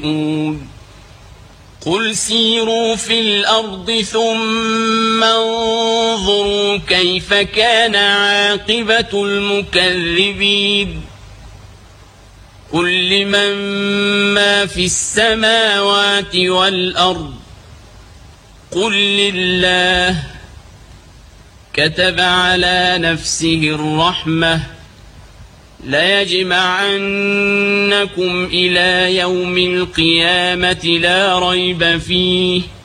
قل سيروا في الأرض ثم انظروا كيف كان عاقبة المكذبين قل لمن ما في السماوات والأرض قل لله كتب على نفسه الرحمة ليجمعنكم إلى يوم القيامة لا ريب فيه